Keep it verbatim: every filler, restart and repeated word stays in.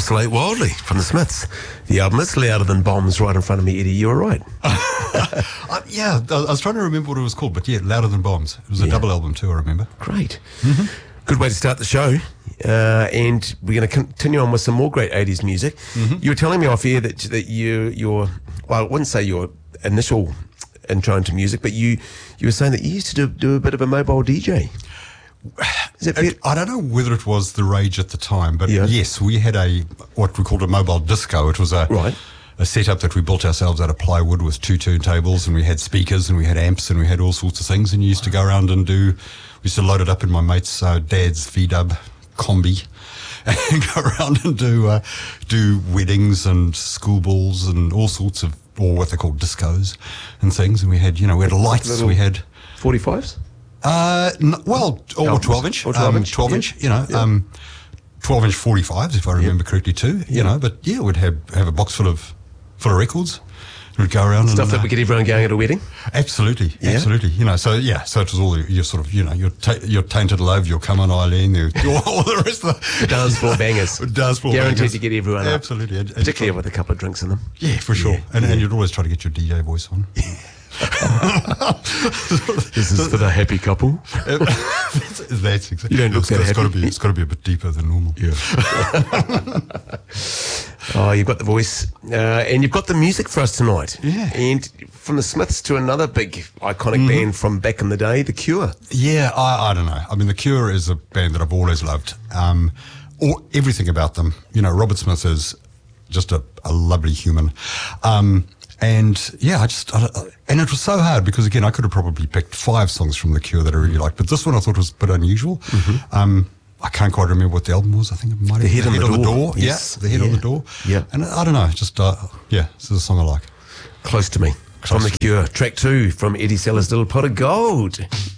Oscillate Wildly from the Smiths. The album is Louder Than Bombs right in front of me, Eddie. You were right. uh, yeah, I was trying to remember what it was called, but yeah, Louder Than Bombs. It was a yeah. double album too, I remember. Great. Mm-hmm. Good way to start the show. Uh, and we're going to continue on with some more great eighties music. Mm-hmm. You were telling me off air that, that you, your, well, I wouldn't say your initial intro into music, but you, you were saying that you used to do, do a bit of a mobile D J. Is it it, I don't know whether it was the rage at the time, but yeah. yes, we had a what we called a mobile disco. It was a right. a setup that we built ourselves out of plywood with two turntables, and we had speakers, and we had amps, and we had all sorts of things. And you used to go around and do. We used to load it up in my mate's uh, dad's V-dub combi, and go around and do uh, do weddings and school balls and all sorts of, or what they call discos and things. And we had, you know, we had lights. Little we had forty-fives. Uh, n- well, or twelve inch, or twelve inch, um, twelve yeah. inch, you know, yeah. um, twelve inch forty-fives, if I remember yeah. correctly, too. You yeah. know, but yeah, we'd have have a box full of full of records. We'd go around stuff and, that uh, would get everyone going at a wedding. Absolutely, yeah. absolutely. You know, so yeah, so it was all your sort of, you know, your ta- your Tainted Love, your Come On Eileen, your, all the rest of the dance floor bangers. Dance floor guaranteed bangers. to get everyone absolutely, up. and, and particularly with a couple of drinks in them. Yeah, for sure. Yeah. And, yeah. and you'd always try to get your D J voice on. This is for the happy couple. that's, that's exactly. You don't look it's, that it's happy. Got to be, it's got to be a bit deeper than normal. Yeah. Oh, you've got the voice, uh, and you've got the music for us tonight. Yeah. And from the Smiths to another big iconic mm-hmm. band from back in the day, The Cure. Yeah, I, I don't know. I mean, The Cure is a band that I've always loved. Um, or everything about them. You know, Robert Smith is just a, a lovely human. Um, And yeah, I just, I, and it was so hard because again, I could have probably picked five songs from The Cure that I really liked, but this one I thought was a bit unusual. Mm-hmm. Um, I can't quite remember what the album was. I think it might have been The Head on the, the Door. door. Yes. Yeah, The Head yeah. on the Door. Yeah. And I don't know, just, uh, yeah, this is a song I like. Close to Me. Close from The Cure. Track two from Eddie Sellers' Little Pot of Gold.